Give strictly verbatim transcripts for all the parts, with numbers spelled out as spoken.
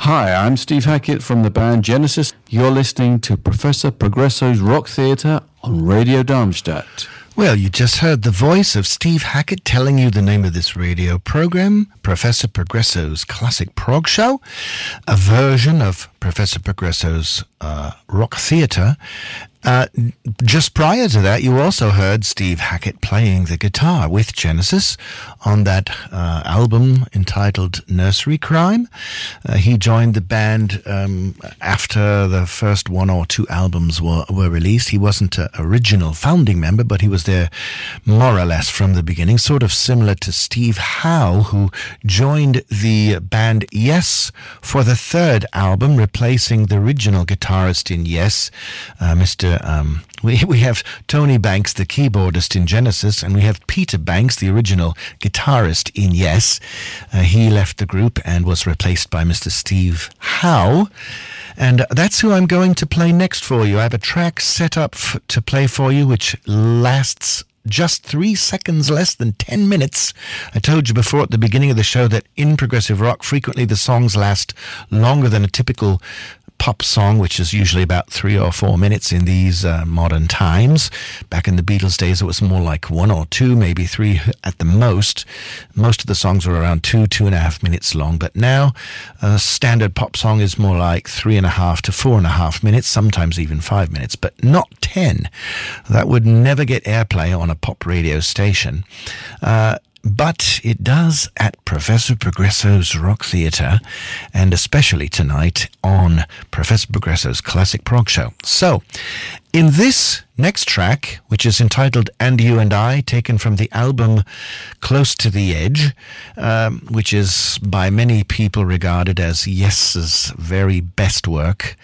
Hi, I'm Steve Hackett from the band Genesis. You're listening to Professor Progresso's Rock Theatre on Radio Darmstadt. Well, you just heard the voice of Steve Hackett telling you the name of this radio program, Professor Progresso's Classic Prog Show, a version of Professor Progresso's uh, Rock Theatre. Uh, just prior to that, you also heard Steve Hackett playing the guitar with Genesis on that uh, album entitled Nursery Crime. Uh, he joined the band um, after the first one or two albums were, were released. He wasn't an original founding member, but he was there more or less from the beginning, sort of similar to Steve Howe, who joined the band Yes for the third album, replacing the original guitarist in Yes, uh, Mister Um, we we have Tony Banks, the keyboardist in Genesis, and we have Peter Banks, the original guitarist in Yes. Uh, he left the group and was replaced by Mister Steve Howe. And that's who I'm going to play next for you. I have a track set up f- to play for you, which lasts just three seconds, less than ten minutes. I told you before at the beginning of the show that in progressive rock, frequently the songs last longer than a typical pop song, which is usually about three or four minutes in these uh, modern times. Back in the Beatles days, it was more like one or two, maybe three at the most. Most of the songs were around two, two and a half minutes long. But now, a standard pop song is more like three and a half to four and a half minutes, sometimes even five minutes, but not ten. That would never get airplay on a pop radio station. Uh, But it does at Professor Progresso's Rock Theatre, and especially tonight on Professor Progresso's Classic Prog Show. So, in this next track, which is entitled And You and I, taken from the album Close to the Edge, um, which is by many people regarded as Yes's very best work,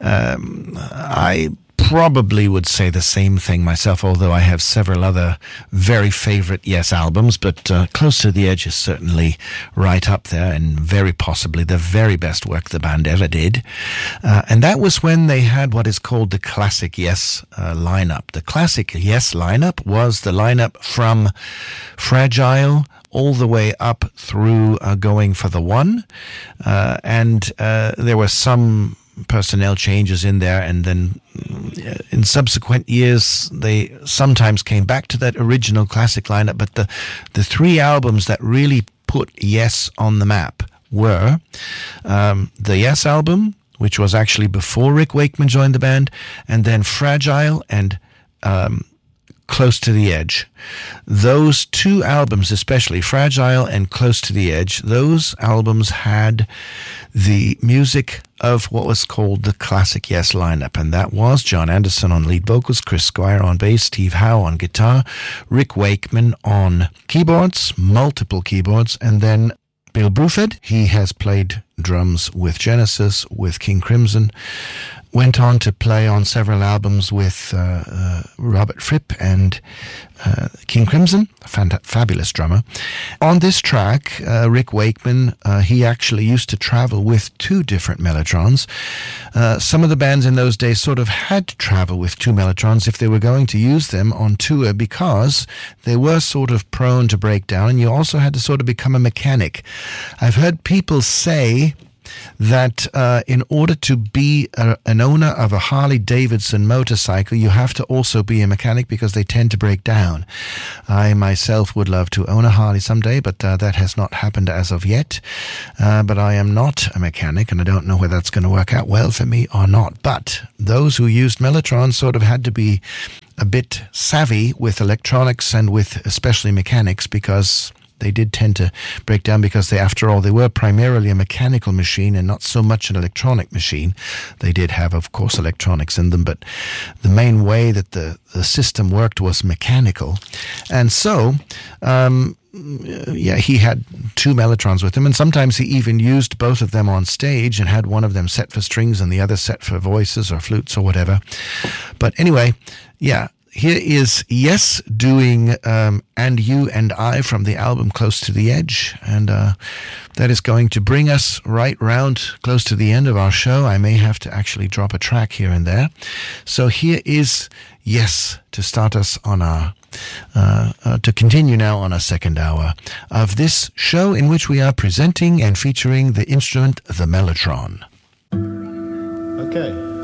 um, I probably would say the same thing myself, although I have several other very favorite Yes albums, but uh, Close to the Edge is certainly right up there and very possibly the very best work the band ever did. Uh, and that was when they had what is called the Classic Yes uh, lineup. The Classic Yes lineup was the lineup from Fragile all the way up through uh, Going for the One. Uh, and uh, there were some personnel changes in there, and then in subsequent years they sometimes came back to that original classic lineup. But the the three albums that really put Yes on the map were um, the Yes album, which was actually before Rick Wakeman joined the band, and then Fragile and um, Close to the Edge. Those two albums, especially Fragile and Close to the Edge, those albums had the music of what was called the Classic Yes lineup, and that was John Anderson on lead vocals, Chris Squire on bass, Steve Howe on guitar, Rick Wakeman on keyboards, multiple keyboards, and then Bill Bruford. He has played drums with Genesis, with King Crimson, went on to play on several albums with uh, uh, Robert Fripp and uh, King Crimson, a fant- fabulous drummer. On this track, uh, Rick Wakeman, uh, he actually used to travel with two different Mellotrons. Uh, some of the bands in those days sort of had to travel with two Mellotrons if they were going to use them on tour, because they were sort of prone to break down, and you also had to sort of become a mechanic. I've heard people say that uh, in order to be a, an owner of a Harley-Davidson motorcycle, you have to also be a mechanic, because they tend to break down. I myself would love to own a Harley someday, but uh, that has not happened as of yet. Uh, but I am not a mechanic, and I don't know whether that's going to work out well for me or not. But those who used Mellotron sort of had to be a bit savvy with electronics and with especially mechanics, because they did tend to break down, because they, after all, they were primarily a mechanical machine and not so much an electronic machine. They did have, of course, electronics in them, but the main way that the, the system worked was mechanical. And so, um, yeah, he had two Mellotrons with him, and sometimes he even used both of them on stage and had one of them set for strings and the other set for voices or flutes or whatever. But anyway, yeah, here is Yes doing um, And You and I from the album Close to the Edge, and uh, that is going to bring us right round close to the end of our show. I may have to actually drop a track here and there. So here is Yes to start us on our uh, uh, to continue now on our second hour of this show in which we are presenting and featuring the instrument, the mellotron. Okay.